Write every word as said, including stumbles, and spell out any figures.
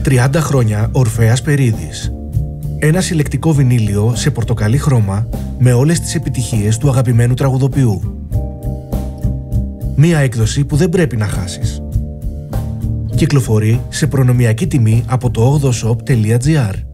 τριάντα χρόνια Ορφέας Περίδης. Ένα συλλεκτικό βινίλιο σε πορτοκαλί χρώμα με όλες τις επιτυχίες του αγαπημένου τραγουδοποιού. Μία έκδοση που δεν πρέπει να χάσεις. Κυκλοφορεί σε προνομιακή τιμή από το ογδοshop τελεία gr.